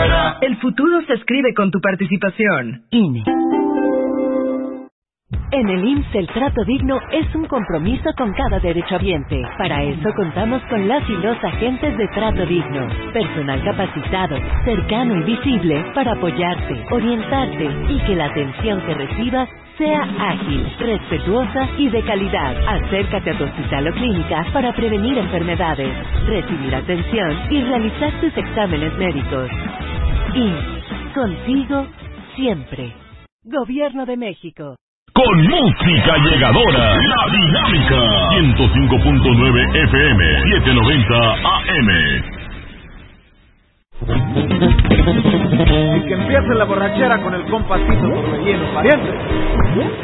El futuro se escribe con tu participación. INE. En el IMSS el trato digno es un compromiso con cada derechohabiente. Para eso contamos con las y los agentes de trato digno. Personal capacitado, cercano y visible para apoyarte, orientarte y que la atención que recibas sea ágil, respetuosa y de calidad. Acércate a tu hospital o clínica para prevenir enfermedades, recibir atención y realizar tus exámenes médicos. IMSS, contigo siempre. Gobierno de México. Con música llegadora, La Dinámica, 105.9 FM, 790 AM. Y que empiece la borrachera con el compasito por relleno, pariente.